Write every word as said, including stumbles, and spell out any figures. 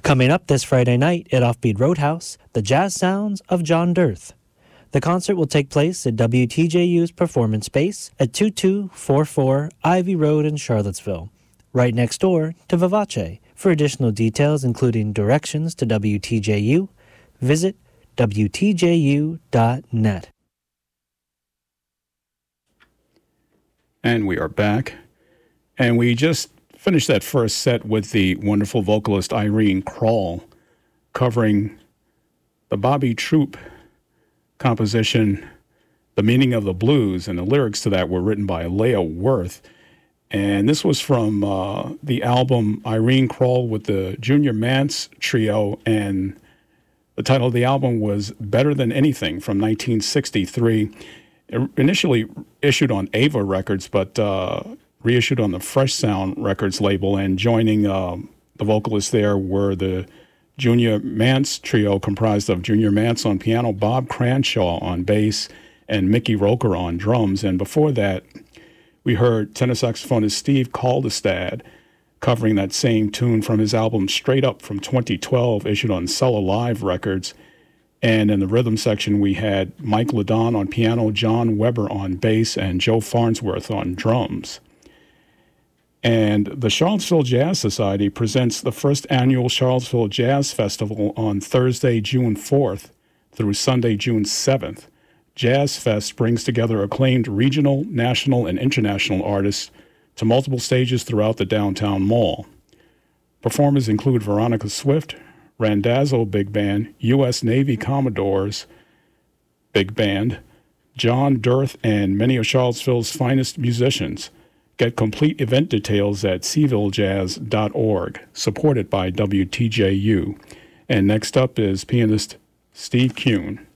Coming up this Friday night at Offbeat Roadhouse, the jazz sounds of John Dirth. The concert will take place at W T J U's Performance Space at two two four four Ivy Road in Charlottesville, right next door to Vivace. For additional details, including directions to W T J U, visit W T J U dot net. And we are back. And we just finished that first set with the wonderful vocalist Irene Krall covering the Bobby Troup composition, The Meaning of the Blues, and the lyrics to that were written by Leah Worth. And this was from uh, the album Irene Krall with the Junior Mance Trio, and the title of the album was Better Than Anything from nineteen sixty-three. It initially issued on Ava Records, but uh, reissued on the Fresh Sound Records label, and joining uh, the vocalists there were the Junior Mance Trio, comprised of Junior Mance on piano, Bob Cranshaw on bass, and Mickey Roker on drums. And before that, we heard tenor saxophonist Steve Kaldestad covering that same tune from his album Straight Up from twenty twelve, issued on Cellar Live Records. And in the rhythm section, we had Mike Ladon on piano, John Weber on bass, and Joe Farnsworth on drums. And the Charlottesville Jazz Society presents the first annual Charlottesville Jazz Festival on Thursday, June fourth through Sunday, June seventh. Jazz Fest brings together acclaimed regional, national, and international artists to multiple stages throughout the downtown mall. Performers include Veronica Swift, Randazzo Big Band, U S Navy Commodores Big Band, John Dirth, and many of Charlottesville's finest musicians. Get complete event details at seville jazz dot org, supported by W T J U. And next up is pianist Steve Kuhn.